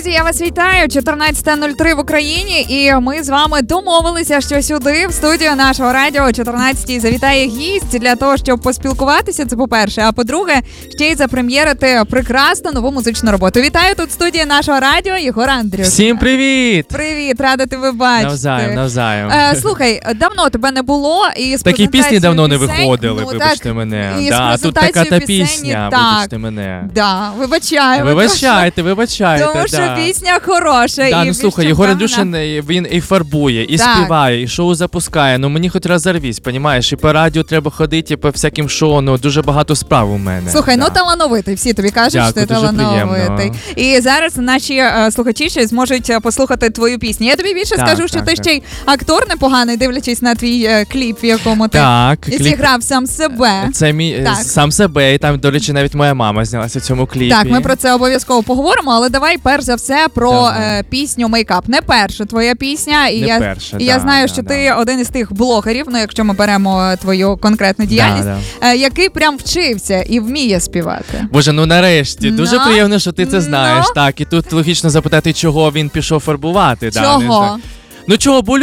Друзі, я вас вітаю. 14:03 в Україні, і ми з вами домовилися, що сюди, в студію нашого радіо, о 14:00 завітає гість для того, щоб поспілкуватися, це по-перше, а по-друге, ще й запрем'єрити прекрасну нову музичну роботу. Вітаю тут в студії нашого радіо Єгора Андрюшина. Всім привіт! Привіт, рада тебе бачити. Навзаєм. Слухай, давно тебе не було, і з такі пісні давно не пісень, виходили, ну, вибачте так, мене. І Да, з тут така та пісні, пісня, так. вибачте мене. Да, вибачаємо. Вибачайте. Тому що пісня хороша. Да, і ну слухай, Єгор Андрюшин, він і фарбує, і так. співає, і шоу запускає. Ну мені хоч розорвись, понімаєш? І по радіо треба ходити, і по всяким шоу, ну дуже багато справ у мене. Слухай, да. ну талановитий, всі тобі кажуть, Дякую, що ти дуже талановитий. приємно. І зараз наші слухачі ще зможуть послухати твою пісню. Я тобі більше скажу, що ти ще й актор непоганий, дивлячись на твій кліп, в якому ти зіграв сам себе. Це мій сам себе, і там, до речі, навіть моя мама знялася в цьому кліпі. Так, ми про це обов'язково поговоримо, але давай перш за все про пісню «Мейкап». Не перша твоя пісня, і я знаю, що ти один із тих блогерів, ну якщо ми беремо твою конкретну діяльність, який прям вчився і вміє співати. Боже, ну нарешті, дуже приємно, що ти це знаєш. Так, і тут логічно запитати, чого він пішов фарбувати. Чого? Ну чого, бо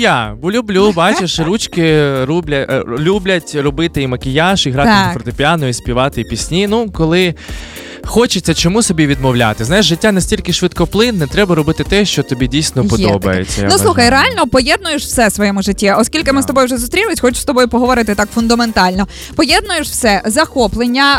люблю, бачиш, ручки люблять робити і макіяж, і грати на фортепіано, і співати і пісні. Ну, коли хочеться, чому собі відмовляти? Знаєш, життя настільки швидкоплинне, треба робити те, що тобі дійсно подобається. Ну, слухай, реально поєднуєш все в своєму житті. Оскільки ми з тобою вже зустрілись, хочу з тобою поговорити так фундаментально. Поєднуєш все, захоплення,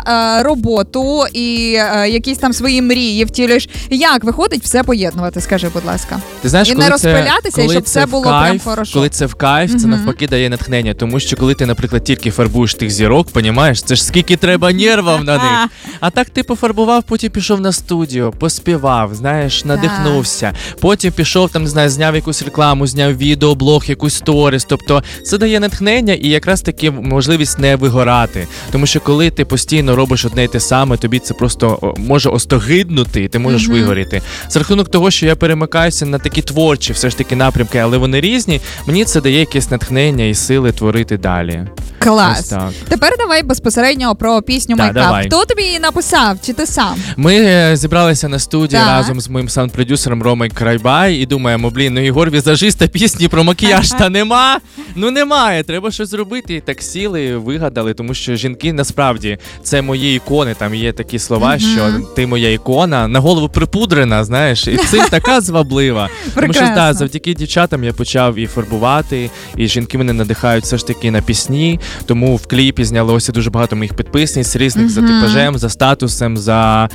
роботу і якісь там свої мрії втілюєш. Як виходить все поєднувати, скажи, будь ласка. Ти знаєш, і не розпилятися, і щоб все було прям хорошо. Коли це в кайф, це навпаки дає натхнення. Тому що коли ти, наприклад, тільки фарбуєш тих зірок, понімаєш, це ж скільки треба нервів на них. А так ти пофарбував, потім пішов на студію, поспівав, знаєш, надихнувся. Потім пішов, там, не знаю, зняв якусь рекламу, зняв відео, блог, якусь сторіс. Тобто це дає натхнення і якраз таки можливість не вигорати. Тому що коли ти постійно робиш одне й те саме, тобі це просто може остогиднути, і ти можеш вигоріти. За рахунок того, що я перемикаюся на такі творчі все ж таки напрямки, але вони різні, мені це дає якесь натхнення і сили творити далі. Клас. Тепер давай безпосередньо про пісню «Мейкап». Хто тобі її написав? Чи ти сам? Ми зібралися на студії разом з моїм саунд-продюсером Ромою Крайбай і думаємо, ну Єгор візажиста, пісні про макіяж та нема. Ну немає, треба щось зробити. І так сіли, вигадали, тому що жінки насправді це мої ікони, там є такі слова, що ти моя ікона, на голову припудрена, знаєш, і цим така зваблива. Тому що завдяки дівчатам я почав і фарбувати, і жінки мене надихають все ж таки на пісні. Тому в кліпі знялося дуже багато моїх підписниць різних за типажем, за статусом, за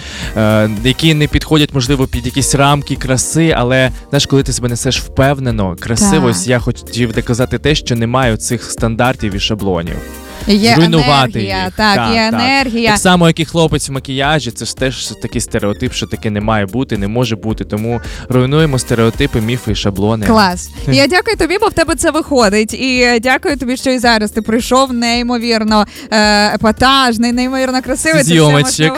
які не підходять, можливо, під якісь рамки краси, але знаєш, коли ти себе несеш впевнено, красиво, я хотів доказати те, що немає цих стандартів і шаблонів. Є зруйнувати енергія, їх. є енергія. Так само, як і хлопець в макіяжі, це ж теж такий стереотип, що таке не має бути, не може бути. Тому руйнуємо стереотипи, міфи і шаблони. Клас. Я дякую тобі, бо в тебе це виходить. І дякую тобі, що і зараз ти прийшов неймовірно епатажний, неймовірно красивий. Зйомочок.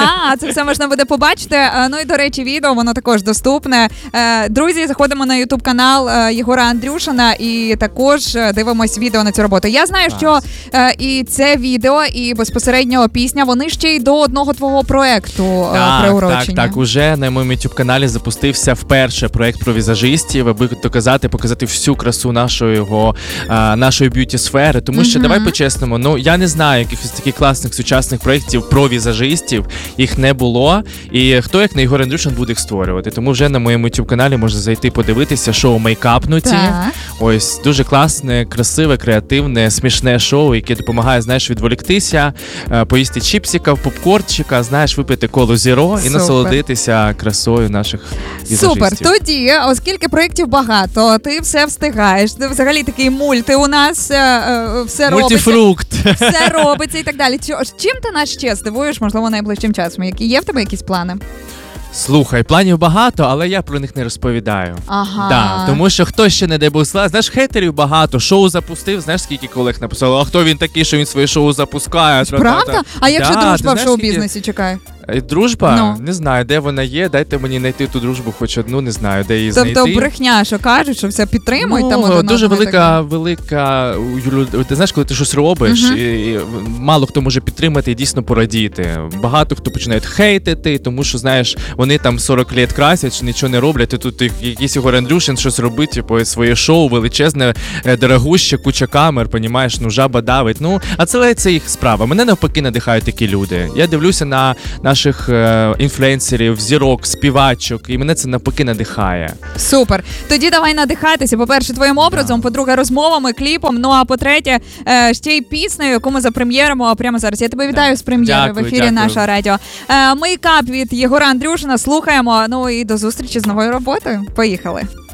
Це все можна буде побачити. Ну і, до речі, відео, воно також доступне. Друзі, заходимо на YouTube канал Єгора Андрюшина і також дивимось відео на цю роботу. Я знаю, що і це відео, і безпосередньо пісня, вони ще й до одного твого проекту приурочені. Так, уже на моєму YouTube-каналі запустився вперше проект про візажистів, аби показати всю красу нашої б'юті-сфери. Тому що, давай по-чесному, ну, я не знаю якихось таких класних сучасних проєктів про візажистів, їх не було, і хто, як не Єгор Андрюшин, буде їх створювати. Тому вже на моєму YouTube-каналі можна зайти подивитися шоу «Мейкапнуті». Ось, дуже класне, красиве, креативне, смішне шоу, яке допомагає, знаєш, відволіктися, поїсти чіпсика, попкорнчика, знаєш, випити колу зіро і насолодитися красою наших візажистів. Супер. Тоді, оскільки проєктів багато, ти все встигаєш, ти взагалі такий мульти у нас, все робиться. Мультифрукт. Все робиться і так далі. Чим ти нас ще здивуєш, можливо, найближчим часом? Є в тебе якісь плани? Слухай, планів багато, але я про них не розповідаю. Тому що хто ще не дай Бог, знаєш, хейтерів багато, шоу запустив, знаєш, скільки колег написало, а хто він такий, що він своє шоу запускає? Правда? А як же дружба в шоу-бізнесі, чекай? Дружба? Не знаю, де вона є. Дайте мені знайти ту дружбу, хоч одну, не знаю, де її тобто знайти. брехня, що кажуть, що все підтримують там один дуже одного, велика. Ти знаєш, коли ти щось робиш, і мало хто може підтримати і дійсно порадіти. Багато хто починає хейтити, тому що, знаєш, вони там 40 літ красять, нічого не роблять, і тут якийсь Єгор Андрюшин щось робить, типу, своє шоу величезне, дорогуще, куча камер, понімаєш, жаба давить. А це їх справа. Мене навпаки надихають такі люди. Я дивлюся на наших інфлюенсерів, зірок, співачок, і мене це навпаки надихає. Супер. Тоді давай надихатися, по-перше, твоїм образом, по-друге, розмовами, кліпом, а по-третє, ще й піснею, яку ми запрем'єримо прямо зараз. Я тебе вітаю з прем'єрою в ефірі нашого радіо. Мейкап від Єгора Андрюшина, слухаємо, і до зустрічі з новою роботою. Поїхали.